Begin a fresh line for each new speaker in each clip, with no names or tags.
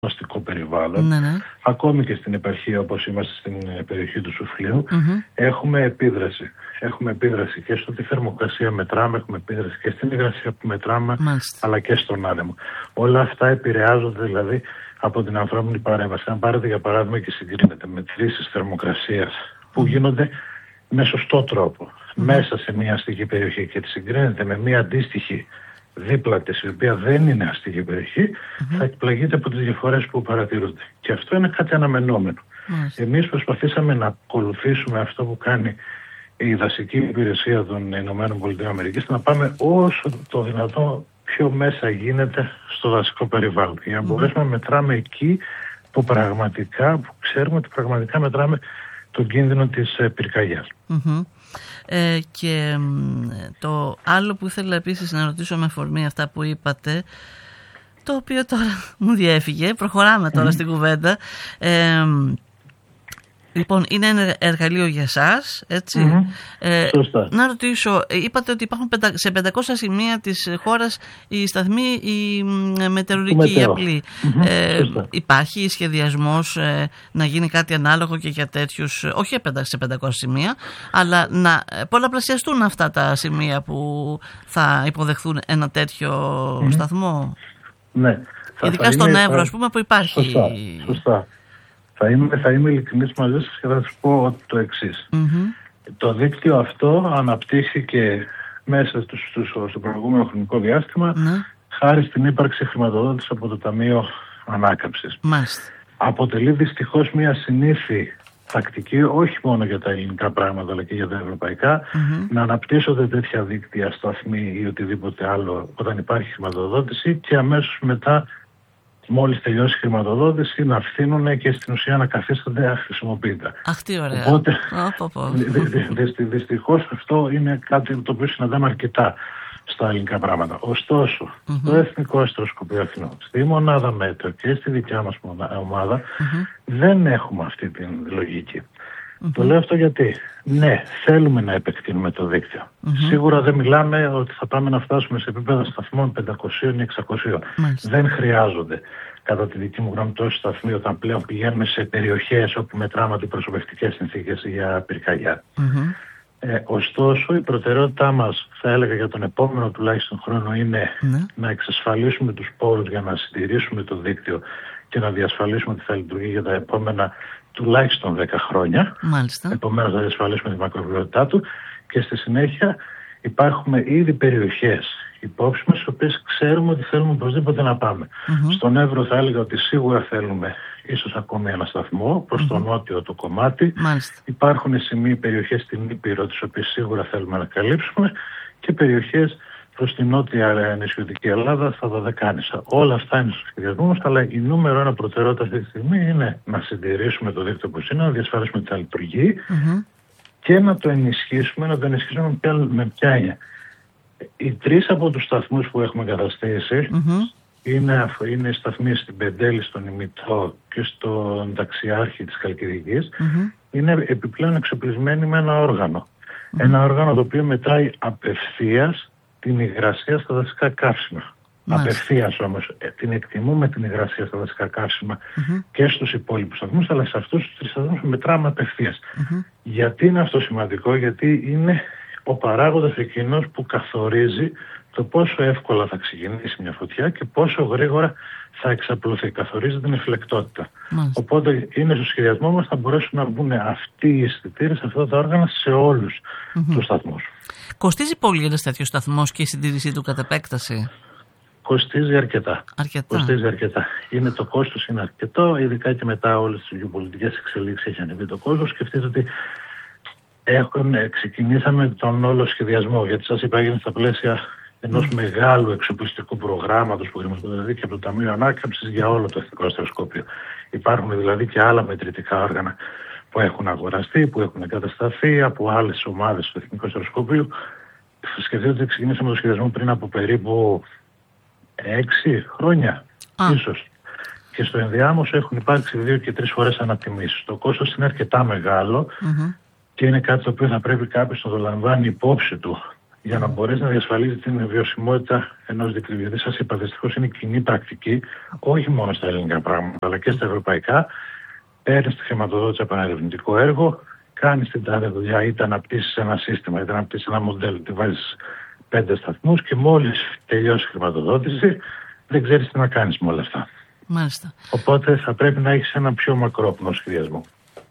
αστικό περιβάλλον, ακόμη και στην επαρχία όπως είμαστε στην περιοχή του Σουφλίου, έχουμε επίδραση. Έχουμε επίδραση και στο τι θερμοκρασία μετράμε, έχουμε επίδραση και στην υγρασία που μετράμε, αλλά και στον άνεμο. Όλα αυτά επηρεάζονται δηλαδή από την ανθρώπινη παρέμβαση. Αν πάρετε για παράδειγμα και συγκρίνετε μετρήσεις θερμοκρασίας που γίνονται με σωστό τρόπο μέσα σε μια αστική περιοχή και τη συγκρίνετε με μια αντίστοιχη δίπλα της, η οποία δεν είναι αστική περιοχή, θα εκπλαγείτε από τις διαφορές που παρατηρούνται. Και αυτό είναι κάτι αναμενόμενο. Εμείς προσπαθήσαμε να ακολουθήσουμε αυτό που κάνει η δασική υπηρεσία των ΗΠΑ, να πάμε όσο το δυνατό πιο μέσα γίνεται στο δασικό περιβάλλον. Για να μπορέσουμε να μετράμε εκεί που ξέρουμε ότι πραγματικά μετράμε τον κίνδυνο της πυρκαγιάς.
Και το άλλο που ήθελα επίσης να ρωτήσω με αφορμή αυτά που είπατε, το οποίο τώρα μου διέφυγε, προχωράμε τώρα στην κουβέντα. Λοιπόν, είναι ένα εργαλείο για εσάς, έτσι. Να ρωτήσω, είπατε ότι υπάρχουν σε 500 σημεία της χώρας οι σταθμοί, οι μετεωρικοί, οι απλοί. Υπάρχει σχεδιασμός να γίνει κάτι ανάλογο και για τέτοιους, όχι σε 500 σημεία, αλλά να πολλαπλασιαστούν αυτά τα σημεία που θα υποδεχθούν ένα τέτοιο σταθμό?
Ναι.
Ειδικά στον Εύρο, ας πούμε, που υπάρχει.
Σωστά. Θα είμαι ειλικρινής μαζί σας και θα σας πω το εξής. Το δίκτυο αυτό αναπτύχθηκε μέσα στο προηγούμενο χρονικό διάστημα χάρη στην ύπαρξη χρηματοδότηση από το Ταμείο Ανάκαμψης. Αποτελεί δυστυχώς μια συνήθη τακτική, όχι μόνο για τα ελληνικά πράγματα αλλά και για τα ευρωπαϊκά, να αναπτύσσονται τέτοια δίκτυα, σταθμοί ή οτιδήποτε άλλο όταν υπάρχει χρηματοδότηση και αμέσως μετά, μόλις τελειώσει η χρηματοδότηση, να φθήνουν και στην ουσία να καθίστανται αχρησιμοποιητά.
Αχ, τι ωραία.
Οπότε, δυστυχώς αυτό είναι κάτι το οποίο συναντάμε αρκετά στα ελληνικά πράγματα. Ωστόσο, το Εθνικό Αστροσκοπείο Αθηνών, στη μονάδα Μέτεο και στη δικιά μας ομάδα, δεν έχουμε αυτή την λογική. Το λέω αυτό γιατί, ναι, θέλουμε να επεκτείνουμε το δίκτυο. Σίγουρα δεν μιλάμε ότι θα πάμε να φτάσουμε σε επίπεδα σταθμών 500 ή 600. Δεν χρειάζονται, κατά τη δική μου γνώμη, τόσοι σταθμοί όταν πλέον πηγαίνουμε σε περιοχές όπου μετράμε αντιπροσωπευτικές συνθήκες για πυρκαγιά. Ωστόσο, η προτεραιότητά μας, θα έλεγα για τον επόμενο τουλάχιστον χρόνο, είναι να εξασφαλίσουμε τους πόρους για να συντηρήσουμε το δίκτυο και να διασφαλίσουμε ότι θα λειτουργεί για τα επόμενα τουλάχιστον 10 χρόνια. Επομένως, θα διασφαλίσουμε τη μακροβιότητά του και στη συνέχεια υπάρχουν ήδη περιοχές υπόψη μας, στις οποίες ξέρουμε ότι θέλουμε οπωσδήποτε να πάμε. Στον Εύρο θα έλεγα ότι σίγουρα θέλουμε ίσως ακόμη ένα σταθμό προς το νότιο το κομμάτι. Υπάρχουν σημεία, περιοχές στην Ήπειρο, τις οποίες σίγουρα θέλουμε να καλύψουμε, και περιοχές προς την νότια νησιωτική Ελλάδα, στα Δωδεκάνησα. Όλα αυτά είναι στο σχεδιασμό μας, αλλά η νούμερο ένα προτεραιότητα αυτή τη στιγμή είναι να συντηρήσουμε το δίκτυο όπως είναι, να διασφαλίσουμε ότι θα λειτουργεί και να το ενισχύσουμε, με ποια έννοια. Οι τρεις από τους σταθμούς που έχουμε καταστήσει είναι σταθμοί στην Πεντέλη, στον Ημιτό και στον Ταξιάρχη της Χαλκιδικής, είναι επιπλέον εξοπλισμένοι με ένα όργανο. Ένα όργανο το οποίο μετράει απευθείας την υγρασία στα δασικά καύσιμα. Απευθείας όμως. Την εκτιμούμε την υγρασία στα δασικά καύσιμα και στους υπόλοιπους σταθμούς, αλλά σε αυτούς τους τρεις σταθμούς μετράμε απευθείας. Γιατί είναι αυτό σημαντικό? Γιατί είναι ο παράγοντας εκείνος που καθορίζει το πόσο εύκολα θα ξεκινήσει μια φωτιά και πόσο γρήγορα θα εξαπλωθεί. Καθορίζει την εφλεκτότητα. Οπότε είναι στο σχεδιασμό μας να μπορέσουν να μπουν αυτοί οι αισθητήρες, αυτά τα όργανα σε όλους τους σταθμούς.
Κοστίζει πολύ ένας τέτοιος σταθμός και η συντήρησή του κατ' επέκταση?
Κοστίζει αρκετά. Είναι το κόστος είναι αρκετό, ειδικά και μετά όλες τις γεωπολιτικές εξελίξεις έχει ανεβεί το κόστος. Σκεφτείτε ότι ξεκινήσαμε τον όλο σχεδιασμό, γιατί σας είπα έγινε στα πλαίσια ενός μεγάλου εξοπλιστικού προγράμματος που χρηματοδοτήθηκε και από το Ταμείο Ανάκαμψης για όλο το Εθνικό Αστροσκόπιο. Υπάρχουν δηλαδή και άλλα μετρητικά όργανα που έχουν αγοραστεί, που έχουν εγκατασταθεί από άλλες ομάδες του Εθνικού Αστροσκοπίου. Σκεφτείτε ότι ξεκινήσαμε το σχεδιασμό πριν από περίπου 6 χρόνια ίσως. Και στο ενδιάμεσο έχουν υπάρξει 2 και 3 φορές ανατιμήσεις. Το κόστος είναι αρκετά μεγάλο και είναι κάτι το οποίο θα πρέπει κάποιος να το λαμβάνει υπόψη του για να μπορέσει να διασφαλίσει την βιωσιμότητα ενός δικτύου. Γιατί σας είπα, δυστυχώς είναι κοινή πρακτική, όχι μόνο στα ελληνικά πράγματα, αλλά και στα ευρωπαϊκά. Παίρνεις τη χρηματοδότηση από ένα ερευνητικό έργο, κάνεις την τάδε δουλειά, είτε αναπτύσσεις ένα σύστημα, είτε αναπτύσσεις ένα μοντέλο, τη βάζεις 5 σταθμούς και μόλις τελειώσει η χρηματοδότηση, δεν ξέρεις τι να κάνεις με όλα αυτά.
Μάλιστα.
Οπότε θα πρέπει να έχεις ένα πιο μακρόπνο σχεδιασμό.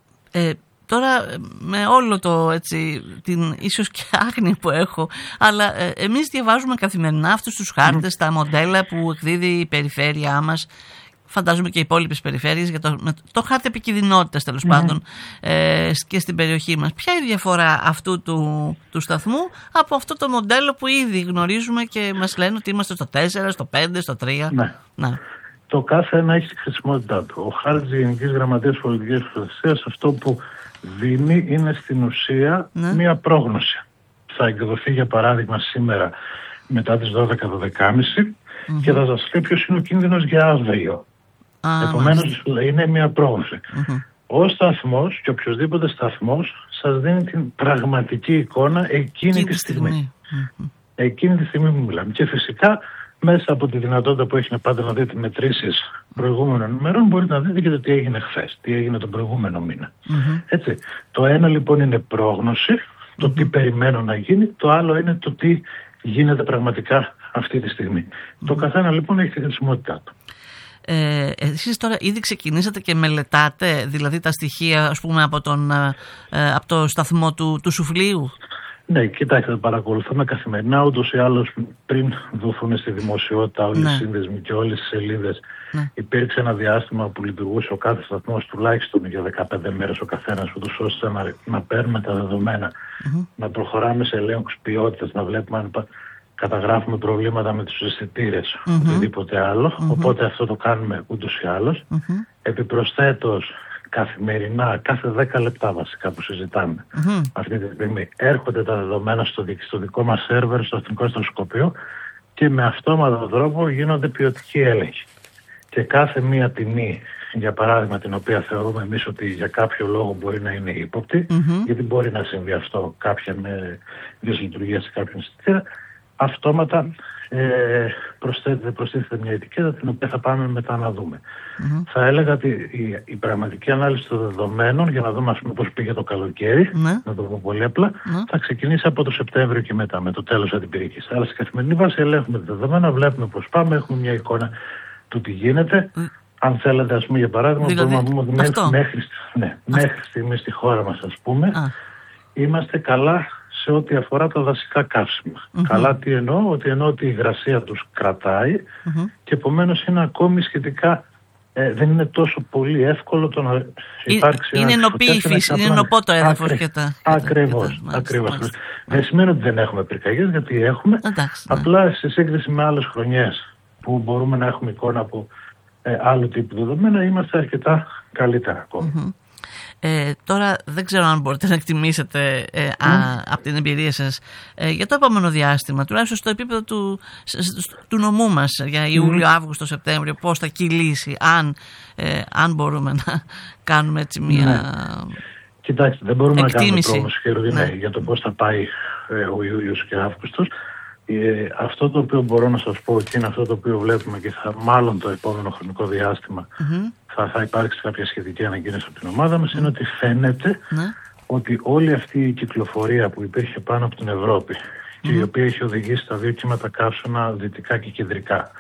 Τώρα με όλο το την ίσως και άγνοια που έχω, αλλά εμείς διαβάζουμε καθημερινά αυτούς τους χάρτες, τα μοντέλα που εκδίδει η περιφέρειά μας, φαντάζομαι και οι υπόλοιπες περιφέρειες, για το χάρτη επικινδυνότητας τέλος πάντων και στην περιοχή μας. Ποια είναι η διαφορά αυτού του σταθμού από αυτό το μοντέλο που ήδη γνωρίζουμε και μας λένε ότι είμαστε στο 4, στο 5, στο 3?
Ναι. Το κάθε ένα έχει τη χρησιμότητά του. Ο χάρτης Γενικής Γραμματείας Πολιτικής Προστασίας αυτό που δίνει είναι στην ουσία μία πρόγνωση. Θα εκδοθεί για παράδειγμα σήμερα μετά τις 12-12.30 και θα σας πει ποιος είναι ο κίνδυνος για άβριο. Επομένως είναι μία πρόγνωση. Ο σταθμός και οποιοδήποτε σταθμός σας δίνει την πραγματική εικόνα εκείνη τη στιγμή. Εκείνη τη στιγμή που μιλάμε. Και φυσικά μέσα από τη δυνατότητα που έχει να πάτε να δείτε μετρήσεις προηγούμενων ημερών, μπορείτε να δείτε και το τι έγινε χθες, τι έγινε τον προηγούμενο μήνα. Έτσι. Το ένα λοιπόν είναι πρόγνωση, το τι περιμένω να γίνει, το άλλο είναι το τι γίνεται πραγματικά αυτή τη στιγμή. Το καθένα λοιπόν έχει τη χρησιμότητά του.
Εσείς τώρα ήδη ξεκινήσατε και μελετάτε δηλαδή τα στοιχεία, ας πούμε, από το σταθμό του Σουφλίου?
Ναι, κοιτάξτε, παρακολουθούμε καθημερινά, ούτως ή άλλως πριν δοθούν στη δημοσιότητα όλοι οι σύνδεσμοι και όλες οι σελίδες. Υπήρξε ένα διάστημα που λειτουργούσε ο κάθε σταθμός τουλάχιστον για 15 μέρες ο καθένας, ούτως ώστε να παίρνουμε τα δεδομένα, να προχωράμε σε ελέγχους ποιότητας, να βλέπουμε αν καταγράφουμε προβλήματα με τους αισθητήρες, οτιδήποτε άλλο. Οπότε αυτό το κάνουμε ούτως ή άλλως. Επιπροσθέτως, καθημερινά, κάθε 10 λεπτά βασικά που συζητάμε αυτή τη στιγμή, έρχονται τα δεδομένα στο δικό μας σερβερ, στο Εθνικό Αστροσκοπείο, και με αυτόματο τρόπο γίνονται ποιοτικοί έλεγχοι. Και κάθε μία τιμή, για παράδειγμα, την οποία θεωρούμε εμείς ότι για κάποιο λόγο μπορεί να είναι ύποπτη, γιατί μπορεί να συμβεί αυτό κάποια με δυσλειτουργία σε κάποιον αισθητήρα, αυτόματα προσθέτεται μια ετικέτα την οποία θα πάμε μετά να δούμε. Θα έλεγα ότι η πραγματική ανάλυση των δεδομένων, για να δούμε, ας πούμε, πώς πήγε το καλοκαίρι, να το πω πολύ απλά, θα ξεκινήσει από το Σεπτέμβριο και μετά, με το τέλος αντιπυρικής. Αλλά σε καθημερινή βάση ελέγχουμε τα δεδομένα, βλέπουμε πώς πάμε, έχουμε μια εικόνα του τι γίνεται. Αν θέλετε, ας πούμε, για παράδειγμα, μπορούμε να πούμε ότι μέχρι στιγμή στη χώρα μας, ας πούμε, είμαστε καλά σε ό,τι αφορά τα δασικά καύσιμα. Καλά τι εννοώ? Ότι η υγρασία τους κρατάει και επομένως είναι ακόμη σχετικά, δεν είναι τόσο πολύ εύκολο το να υπάρξει
είναι ενωπή φύση, είναι ενωπό το έδαφος και τα...
Ακριβώς. Δεν σημαίνει ότι δεν έχουμε πυρκαγιές, γιατί έχουμε, απλά σε σύγκριση με άλλες χρονιές που μπορούμε να έχουμε εικόνα από άλλου τύπου δεδομένα, είμαστε αρκετά καλύτερα ακόμα.
Τώρα δεν ξέρω αν μπορείτε να εκτιμήσετε από την εμπειρία σας για το επόμενο διάστημα, τουλάχιστον στο επίπεδο του νομού μας για Ιούλιο, Αύγουστο, Σεπτέμβριο, πώς θα κυλήσει, αν μπορούμε να κάνουμε έτσι μια
Κοιτάξτε, δεν μπορούμε
εκτίμηση.
Να κάνουμε πρόγνωση για το πώς θα πάει ο Ιούλιος και Αύγουστος. Αυτό το οποίο μπορώ να σας πω και είναι αυτό το οποίο βλέπουμε και μάλλον το επόμενο χρονικό διάστημα θα υπάρξει κάποια σχετική ανακοίνωση από την ομάδα μας, είναι ότι φαίνεται ότι όλη αυτή η κυκλοφορία που υπήρχε πάνω από την Ευρώπη και η οποία έχει οδηγήσει τα δύο κύματα καύσωνα δυτικά και κεντρικά,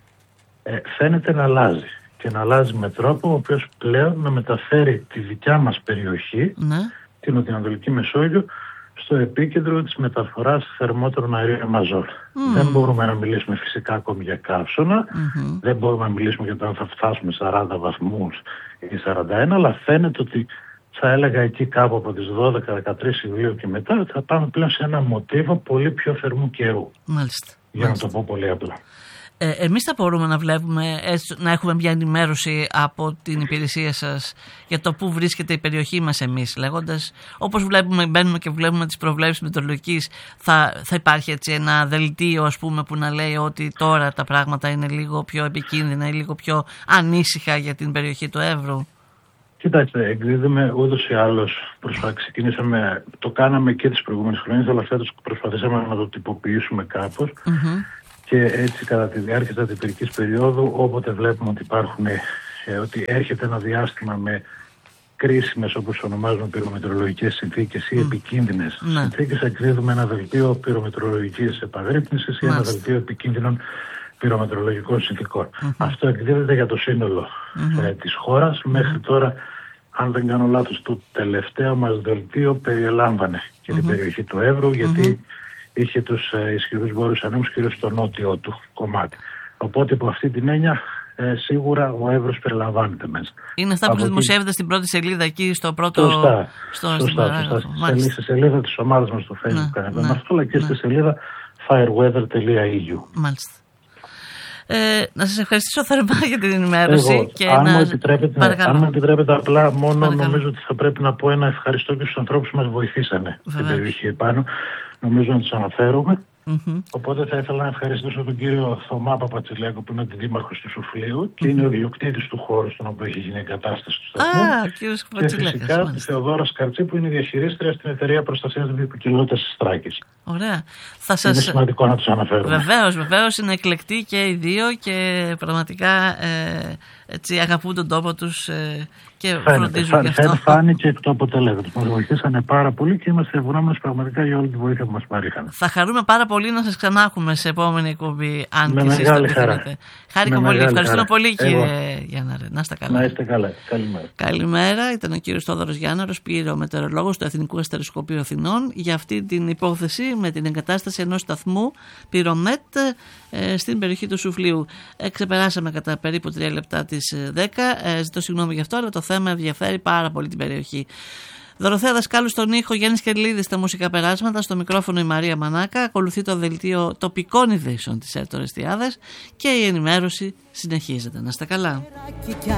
φαίνεται να αλλάζει και να αλλάζει με τρόπο ο οποίος πλέον να μεταφέρει τη δικιά μας περιοχή, την Νοτιοανατολική Μεσόγειο, στο επίκεντρο της μεταφοράς θερμότερων αερίων μαζών. Δεν μπορούμε να μιλήσουμε φυσικά ακόμη για καύσωνα, δεν μπορούμε να μιλήσουμε για το αν θα φτάσουμε 40 βαθμούς ή 41, αλλά φαίνεται ότι θα έλεγα εκεί κάπου από τις 12-13 Ιουλίου και μετά θα πάμε πλέον σε ένα μοτίβο πολύ πιο θερμού καιρού. Για να το πω πολύ απλά.
Εμείς θα μπορούμε να βλέπουμε, να έχουμε μια ενημέρωση από την υπηρεσία σας για το πού βρίσκεται η περιοχή μας εμείς, λέγοντας, όπως μπαίνουμε και βλέπουμε τις προβλέψεις μετεωρολογικής, θα υπάρχει έτσι ένα δελτίο, ας πούμε, που να λέει ότι τώρα τα πράγματα είναι λίγο πιο επικίνδυνα ή λίγο πιο ανήσυχα για την περιοχή του Εύρου?
Κοιτάξτε, εκδίδουμε ούτως ή άλλως. Ξεκινήσαμε, το κάναμε και τις προηγούμενες χρονιές, αλλά φέτος προσπαθήσαμε να το τυποποιήσουμε κάπως. Και έτσι κατά τη διάρκεια της αντιπυρικής περίοδου, όποτε βλέπουμε ότι ότι έρχεται ένα διάστημα με κρίσιμες, όπως ονομάζουμε, πυρομετεωρολογικές συνθήκες ή επικίνδυνες συνθήκες, εκδίδουμε ένα δελτίο πυρομετεωρολογικής επαγρύπνησης ή ένα δελτίο επικίνδυνων πυρομετεωρολογικών συνθήκων. Αυτό εκδίδεται για το σύνολο της χώρας. Μέχρι τώρα, αν δεν κάνω λάθος, το τελευταίο μας δελτίο περιελάμβανε και την περιοχή του Εύρου, γιατί είχε τους ισχυρούς βόρειους ανέμους κυρίως στο νότιο του κομμάτι. Οπότε από αυτή την έννοια σίγουρα ο Εύρος περιλαμβάνεται μέσα.
Είναι αυτά που δημοσιεύεται στην πρώτη σελίδα εκεί στο πρώτο...
Σωστά. Στη σελίδα της ομάδας μας στο Facebook κάναμε αυτό, αλλά και στη σελίδα fireweather.eu.
Μάλιστα. Να σας ευχαριστήσω θερμά για την ενημέρωση.
Αν μου επιτρέπετε απλά μόνο νομίζω ότι θα πρέπει να πω ένα ευχαριστώ και στους ανθρώπους που μας βοηθήσανε στην περιοχή επάνω. Νομίζω να τους αναφέρουμε. Οπότε θα ήθελα να ευχαριστήσω τον κύριο Θωμά Παπατσιλέκο, που είναι αντιδήμαρχος του Σουφλίου και είναι ο ιδιοκτήτης του χώρου στον οποίο έχει γίνει η εγκατάσταση του σταθμού. Και φυσικά τη Θεοδόρα Καρτσή, που είναι η διαχειρίστρια στην Εταιρεία Προστασίας της Βιοποικιλότητας της Θράκης.
Ωραία.
Είναι σημαντικό να τους αναφέρουμε.
Βεβαίως, είναι εκλεκτοί και οι δύο και πραγματικά έτσι αγαπούν τον τόπο τους και φροντίζουν γι' αυτό.
Φάνηκε εκ του αποτελέσματος. Μας βοηθήσανε πάρα πολύ και είμαστε ευγνώμονες πραγματικά για όλη τη βοήθεια που μας παρήχαν.
Θα χαρούμε πάρα πολύ να σας ξανά έχουμε σε επόμενη εκπομπή, αν
και εσείς το επιθυμείτε.
Χάρηκα πολύ. Ευχαριστούμε πολύ, κύριε Γιάνναρε. Να είστε καλά.
Να είστε καλά. Καλημέρα.
Καλημέρα. Ήταν ο κύριος Θόδωρος Γιάνναρος, πυρομετεωρολόγος του Εθνικού Αστεροσκοπείου Αθηνών, για αυτή την υπόθεση με την εγκατάσταση ενός σταθμού πυρομέτ στην περιοχή του Σουφλίου. Ξεπεράσαμε κατά περίπου 3 λεπτά τις 10. Ζητώ συγγνώμη γι' αυτό, αλλά το θέμα ενδιαφέρει πάρα πολύ την περιοχή. Δωροθέα Δασκάλου στον ήχο, Γιάννης Κερλίδης στα μουσικά περάσματα, στο μικρόφωνο η Μαρία Μανάκα. Ακολουθεί το δελτίο τοπικών ειδήσεων της ΕΡΤ Ορεστιάδας και η ενημέρωση συνεχίζεται. Να είστε καλά.